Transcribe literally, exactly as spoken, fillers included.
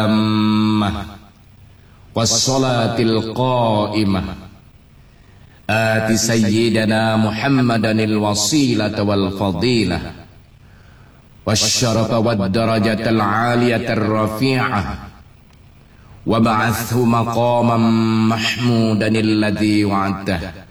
والصلاة القائمة آت سيدنا محمدا الوسيلة والفضيلة والشرف والدرجة العالية الرفيعة وبعثه مقاما محمودا الذي وعدته